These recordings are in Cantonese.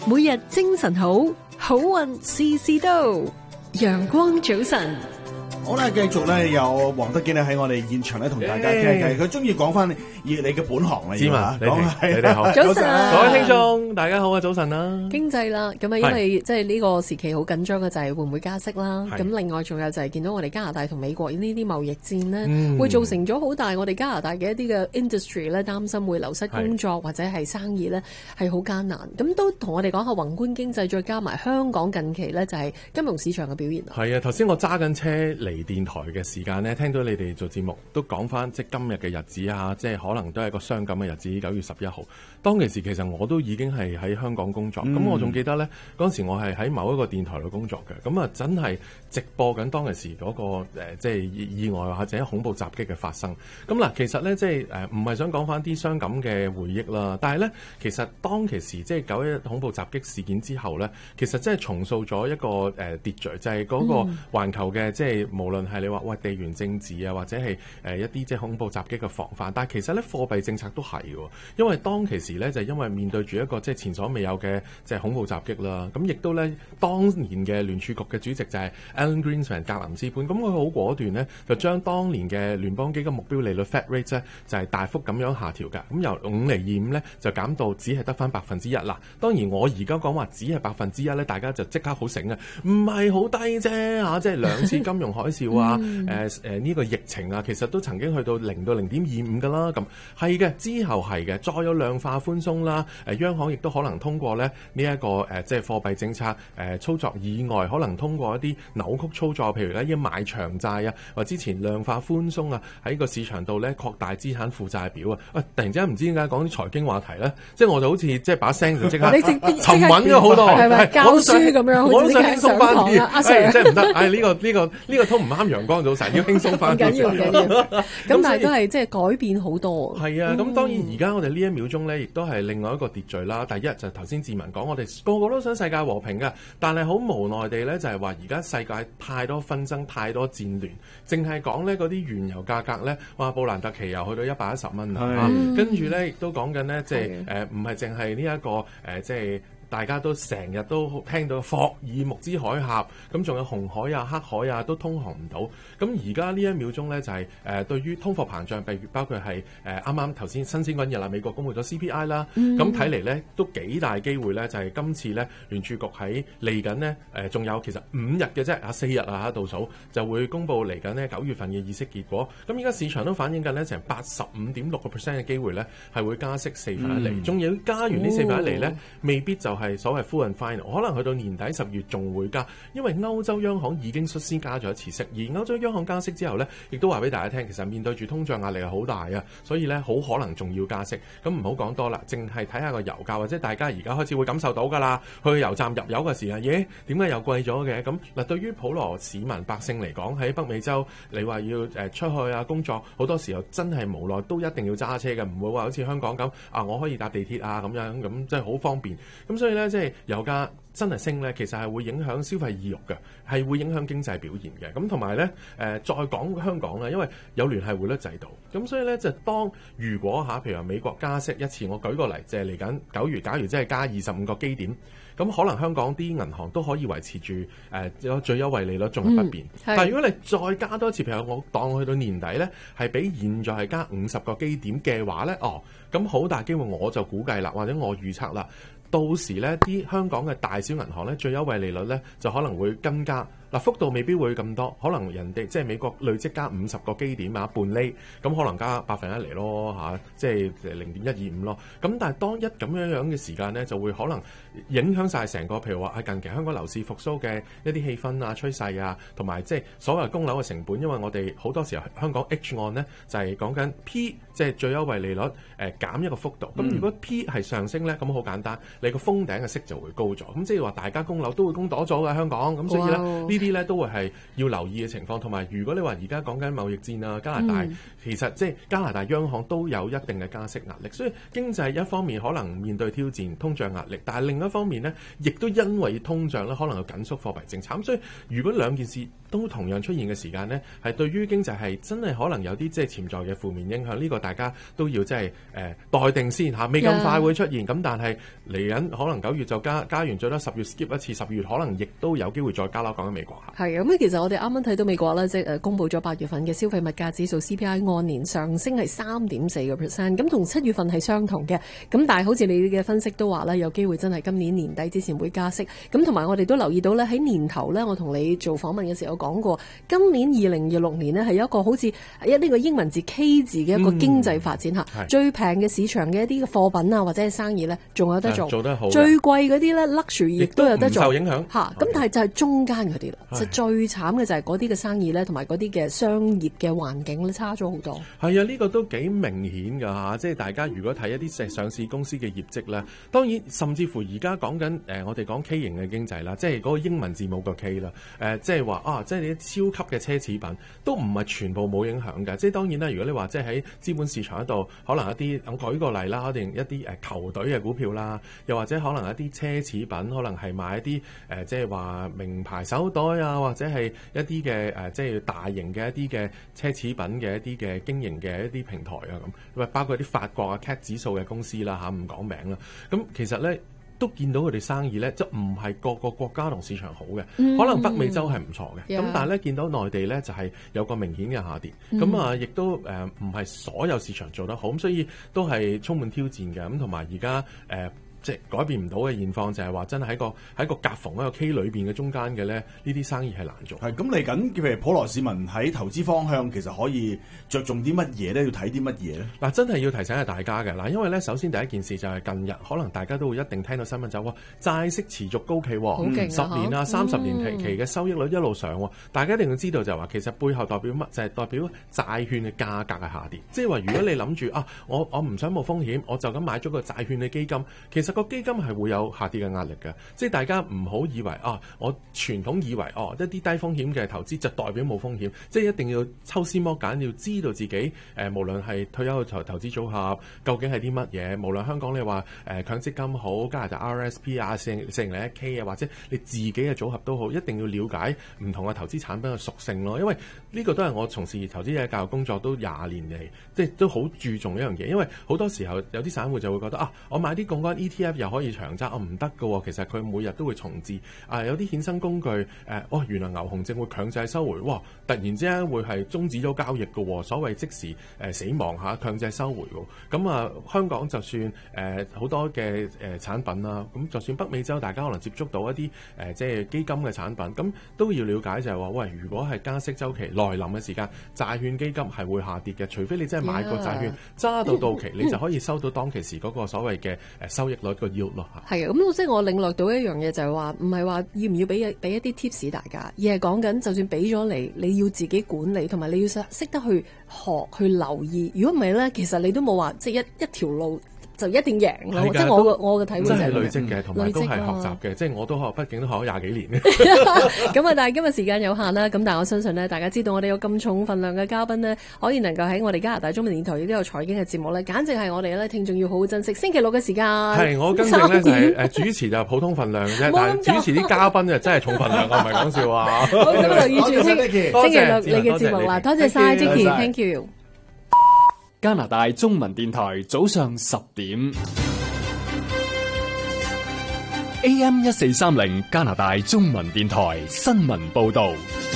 每日精神好，好運事事到。陽光早晨。 好啦，繼續咧有黃德基咧喺我哋現場咧同大家傾下偈，佢中意講翻你嘅本行啦， 知嘛？你哋好， 早晨啊， 各位聽眾大家好啊，早晨啦！ 經濟啦，咁啊，因為即係呢個時期好緊張嘅就係會唔會加息啦，咁另外仲有就係見到我哋加拿大同美國呢啲貿易戰呢，會造成咗好大我哋加拿大嘅一啲嘅 industry 咧，擔心會流失工作或者係生意咧係好艱難，咁都同我哋講下宏觀經濟，再加埋香港近期咧就係金融市場嘅表現。 係啊，頭先我揸緊車嚟電台嘅時間呢，聽到你哋做節目都講翻即係今日嘅日子啊，即係可能都係一個傷感嘅日子。9月11號當其時，其實我都已經係喺香港工作。咁我仲記得呢，嗰陣時我係喺某一個電台度工作嘅。咁啊，真係直播緊當其時嗰個即係意外或者恐怖襲擊嘅發生。咁嗱，其實呢，即係唔係想講翻啲傷感嘅回憶啦。但係呢，其實當其時即係911恐怖襲擊事件之後呢，其實真係重塑咗一個秩序，就係嗰個環球嘅即係無論係你話喂地緣政治啊，或者係一啲即係恐怖襲擊嘅防範，但係其實咧貨幣政策都係嘅，因為當其時咧就因為面對住一個即係前所未有嘅即係恐怖襲擊啦，咁亦都咧當年嘅聯儲局嘅主席就係 Alan Greenspan 格林斯潘，咁佢好果斷咧就將當年嘅聯邦基金目標利率 Fed rate 咧就係大幅咁樣下調㗎，咁由5.25%咧就減到只係得翻1%啦。當然我而家講話只係1%咧，大家就即刻好醒啊，唔係好低啫嚇，即係2次金融海嘯啊。呢個疫情啊，其實都曾經去到0到0.25㗎啦，咁係嘅。之後係嘅，再有量化寬鬆啦。央行亦都可能通過咧呢一個即係貨幣政策操作以外，可能通過一啲扭曲操作，譬如咧要買長債啊，或之前量化寬鬆啊，喺個市場度咧擴大資產負債表啊。突然之間唔知點解講啲財經話題咧，即係我就好似即係把聲就即刻沉穩咗好多， 係咪教書咁樣？ 我都想輕鬆翻啲， 阿 Sir 即係唔得，呢個都唔啱陽光早晨，要輕鬆翻啲。 唔緊要，咁但係都係即係改變好多。 係啊，咁當然而家我哋呢一秒鐘咧，亦都係另外一個秩序啦。第一就頭先志文講，我哋個個都想世界和平㗎，但係好無奈地咧，就係話而家世界太多紛爭、太多戰亂，淨係講咧嗰啲原油價格咧，哇布蘭特期油去到110蚊啊，跟住咧亦都講緊咧，即係唔係淨係呢一個即係。大家都成日都聽到霍爾木茲海峽，咁仲有紅海啊、黑海啊都通航唔到。咁而家呢一秒鐘咧就係對於通貨膨脹，譬如包括係啱啱頭先新鮮滾熱啦，美國公布咗 CPI 啦，咁睇嚟咧都幾大機會咧，就係今次咧聯儲局喺嚟緊呢，仲有其實5日嘅啫，4日啊倒數就會公布嚟緊呢9月份嘅議息結果。咁而家市場都反映緊咧成85.6% 嘅機會咧係會加息1/4，仲要加完呢1/4咧，未必就係所謂 full and final， 可能去到年底10月仲會加，因為歐洲央行已經率先加咗一次息，而歐洲央行加息之後呢，亦都話俾大家聽，其實面對住通脹壓力係好大啊，所以呢，好可能仲要加息。咁唔好講多啦，淨係睇下個油價，或者大家而家開始會感受到㗎啦，去油站入油嘅時候，點解又貴咗嘅？咁嗱，對於普羅市民百姓嚟講，喺北美洲你話要出去啊工作，好多時候真係無奈都一定要揸車嘅，唔會話好似香港咁啊，我可以搭地鐵啊咁樣，咁真係好方便。咁所以呢，即係油價真係升咧，其實係會影響消費意欲嘅，係會影響經濟表現嘅。咁同埋咧，再講香港啦，因為有聯繫匯率制度，咁所以咧就如果譬如話美國加息一次，我舉個例，就係嚟緊9月，假如真係加25個基點，咁可能香港啲銀行都可以維持住最優惠利率仲係不變。但係如果你再加多一次，譬如我當去到年底咧，係比現在係加50個基點嘅話咧，咁好大機會我就估計啦，或者我預測啦。到時呢啲香港嘅大小銀行呢，最優惠利率呢就可能會跟加。嗱，幅度未必會咁多，可能人哋即係美國累積加50個基點啊，半厘，咁可能加1%嚟咯嚇，即係0.125咯。咁但係當一咁樣嘅時間呢，就會可能影響晒成個，譬如話喺近期香港樓市復甦嘅一啲氣氛啊、趨勢啊，同埋即係所謂供樓嘅成本，因為我哋好多時候香港 H 按呢就係講緊 P，即係最優惠利率減一個幅度。咁如果 P 係上升呢，咁好簡單，你個封頂嘅息就會高咗。咁即係話大家供樓都會供多咗嘅香港，咁所以呢啲咧都會係要留意嘅情況。同埋如果你話而家講緊貿易戰啊，加拿大、其實即係加拿大央行都有一定嘅加息壓力，所以經濟一方面可能面對挑戰通脹壓力，但係另一方面呢，亦都因為通脹咧可能有緊縮貨幣政策。咁所以如果兩件事都同樣出現嘅時間呢，係對於經濟係真係可能有啲即係潛在嘅負面影響。呢個大家都要即係待定先嚇，未咁快會出現。咁但係嚟緊可能9月就加完，最多10月 skip 一次，10月可能亦都有機會再加啦。講緊美國嚇。係咁其實我哋啱啱睇到美國啦，即係公佈咗8月份嘅消費物價指數 CPI 按年上升係3.4%，咁同7月份係相同嘅。咁但係好似你嘅分析都話咧，有機會真係今年年底之前會加息。咁同埋我哋都留意到咧，喺年頭咧，我同你做訪問嘅時候講過，今年2026年呢係有一個好似呢個英文字 K 字嘅一個經濟發展嚇。最平嘅市場嘅一啲貨品啊或者係生意咧，仲有得做， 做得好。 最貴嗰啲咧 luxury 亦都有得做， 受影響嚇。咁但係就係中間嗰啲啦，就最慘嘅就係嗰啲嘅生意咧，同埋嗰啲嘅商業嘅環境咧，差咗好多。 係啊，呢個都幾明顯㗎嚇，即係大家如果睇一啲上市公司嘅業績咧，當然甚至乎而家講緊我哋講 K 型嘅經濟啦，即係嗰個英文字母個 K 啦，即係話即係你啲超級嘅奢侈品都唔係全部冇影響嘅。即係當然啦，如果你話即係喺資本市場嗰度，可能一啲我舉個例啦，可能一啲球隊嘅股票啦，又或者可能一啲奢侈品，可能係買一啲即係話名牌手袋啊，或者係一啲嘅即係大型嘅一啲嘅奢侈品嘅一啲嘅經營嘅一啲平台啊咁，包括啲法國啊 CAC 指數嘅公司啦嚇，唔講名啦。咁其實咧都見到佢哋生意咧，即唔係個個國家同市場好嘅，可能北美洲係唔錯嘅，咁但係咧見到內地咧就係有個明顯嘅下跌，咁亦都唔係所有市場做得好，咁所以都係充滿挑戰嘅。咁同埋而家即係改變唔到嘅現況，就係話真係喺個夾縫一個 K 裏邊嘅中間嘅咧，呢啲生意係難做。 係咁嚟緊，譬如普羅市民喺投資方向，其實可以着重啲乜嘢咧？要睇啲乜嘢咧？ 嗱，真係要提醒下大家嘅嗱，因為咧首先第一件事就係近日可能大家都會一定聽到新聞就話債息持續高企，10年啊、30年期嘅收益率一路上，大家一定要知道就係話其實背後代表乜？就係代表債券嘅價格係下跌。即係話如果你諗住我唔想冒風險，我就咁買咗個債券嘅基金，其實個基金係會有下跌嘅壓力嘅，即係大家唔好以為我傳統以為一啲低風險嘅投資就代表冇風險，即係一定要抽絲剝繭，要知道自己無論係退休嘅投資組合究竟係啲乜嘢，無論香港你話強積金好，加拿大 RSP 啊、401k 啊，或者你自己嘅組合都好，一定要了解唔同嘅投資產品嘅屬性咯。因為呢個都係我從事投資嘅教育工作都20年嚟，即係都好注重一樣嘢。因為好多時候有啲散戶就會覺得我買啲槓桿 ETF 又可以長揸，唔得㗎喎。其實佢每日都會重置有啲衍生工具原來牛熊證會強制收回，突然之間會係終止咗交易㗎喎。所謂即時死亡強制收回喎。咁香港就算好多嘅產品啦，咁就算北美洲大家可能接觸到一啲即係基金嘅產品，咁都要了解就係話喂，如果係加息週期來臨嘅時間，債券基金係會下跌嘅，除非你真係買個債券揸到期，你就可以收到當其時嗰個所謂嘅收益率個 yield 咯嚇。係啊，咁即係我領略到一樣嘢就係話，唔係話要唔要俾一啲 tips 大家，而係講緊就算俾咗你要自己管理，同埋你要識得去學去留意。如果唔係咧，其實你都冇話即係一條路就一定贏咯。即係我嘅體會就係累積嘅，同埋都係學習嘅。即係我都畢竟都學咗廿幾年。 咁但係今日時間有限啦。咁但係我相信呢，大家知道我哋有咁重份量嘅嘉賓呢，可以能夠喺我哋加拿大中文電台亦都有財經嘅節目呢，簡直係我哋咧聽眾要好好珍惜。星期六嘅時間係我跟正呢，就係主持就普通份量嘅啫，但係主持啲嘉賓就真係重份量，我唔係講笑話。 好，咁留意住星期六你嘅節目啦，多謝晒 Jackie，Thank you。 加拿大中文電台早上10點 AM 1430加拿大中文電台新聞報道。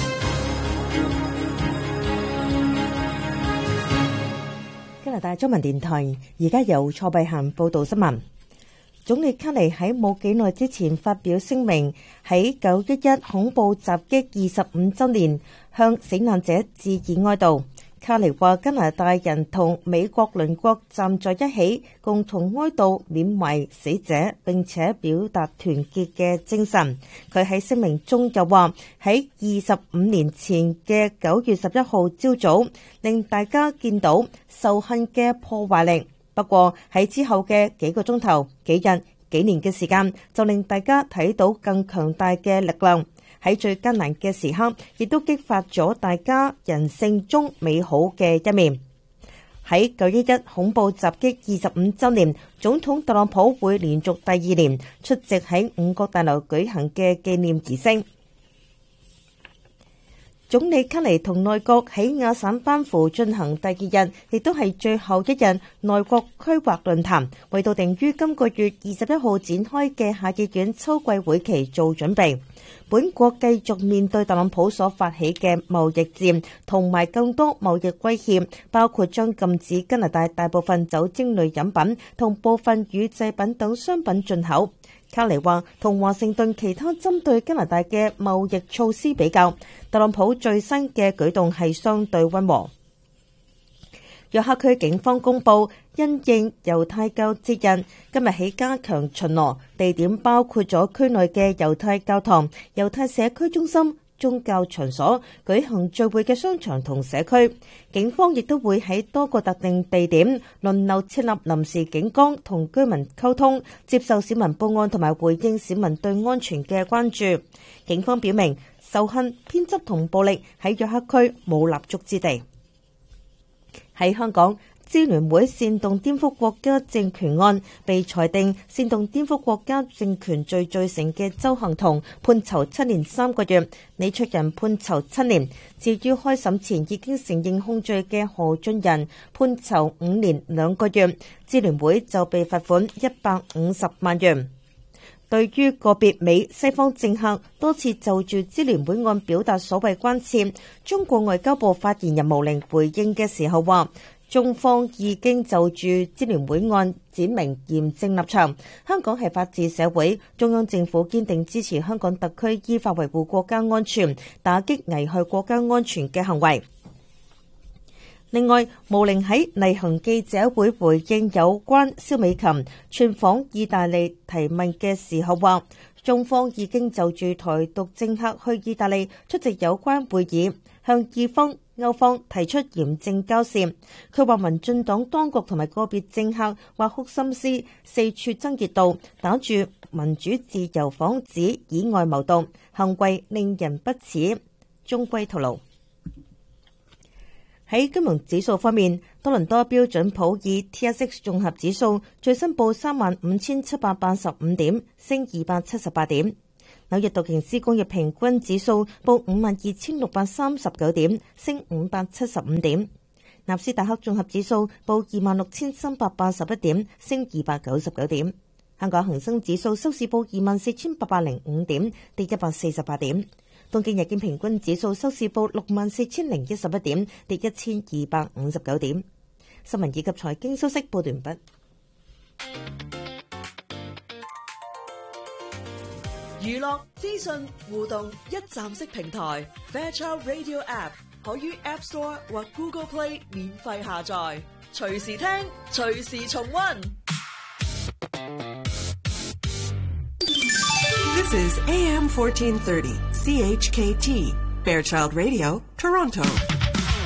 加拿大中文電台而家由蔡碧嫻報道新聞。總理卡尼喺冇幾耐之前發表聲明，喺911恐怖襲擊25週年向死難者致以哀悼。卡尼話加拿大人同美國鄰國站在一起，共同哀悼緬懷死者，並且表達團結嘅精神。佢喺聲明中又話，喺25年前嘅9月11號朝早，令大家見到仇恨嘅破壞力。不過喺之後嘅幾個鐘頭、幾日、幾年嘅時間，就令大家睇到更強大嘅力量。 喺最艱難嘅時刻，亦都激發咗大家人性中美好嘅一面。喺911恐怖襲擊25週年，總統特朗普會連續第2年出席喺五角大樓舉行嘅紀念儀式。總理卡尼同內閣喺亞省班夫進行第2日，亦都係最後一日內閣規劃論壇，為到定於今個月21號展開嘅下議院秋季會期做準備。本國繼續面對特朗普所發起嘅貿易戰同埋更多貿易威脅，包括將禁止加拿大大部分酒精類飲品同部分乳製品等商品進口。卡尼話，同華盛頓其他針對加拿大嘅貿易措施比較，特朗普最新嘅舉動係相對溫和。約克區警方公佈，因應猶太教節日，今日起加強巡邏，地點包括咗區內嘅猶太教堂、猶太社區中心、宗教場所、舉行聚會嘅商場同社區。警方亦都會喺多個特定地點輪流設立臨時警崗，同居民溝通，接受市民報案同埋回應市民對安全嘅關注。警方表明，仇恨、偏執同暴力喺約克區冇立足之地。喺香港，支聯會煽動顛覆國家政權案被裁定煽動顛覆國家政權罪罪成嘅鄒幸彤判囚7年3個月，李卓人判囚7年。至於開審前已經承認控罪嘅何俊仁判囚5年2個月，支聯會就被罰款150萬元。對於個別美西方政客多次就住支聯會案表達所謂關切，中國外交部發言人毛寧回應嘅時候話，中方已經就住支聯會案展明嚴正立場。香港係法治社會，中央政府堅定支持香港特區依法維護國家安全，打擊危害國家安全嘅行為。另外，毛寧喺例行記者會回應有關蕭美琴竄訪意大利提問嘅時候話，中方已經就住台獨政客去意大利出席有關會議，向意方、歐方提出嚴正交涉。佢話民進黨當局同埋個別政客挖空心思，四處爭熱度，打住民主自由幌子，以外謀獨，行為令人不齒。中歸透露。喺金融指數方面，多倫多標準普爾 TSX 綜合指數最新報35,785點，升278點。紐約道瓊斯工業平均指數報52,639點，升575點。納斯達克綜合指數報26,381點，升299點。香港恒生指數收市報24,805點，跌148點。東京日經平均指數收市報64,011點，跌1,259點。新聞以及財經消息報完畢。 娛樂資訊互動一站式平台 Fairchild Radio App 可於 App Store 或 Google Play 免費下載，隨時聽，隨時重溫。This is AM 1430 CHKT Fairchild Radio Toronto.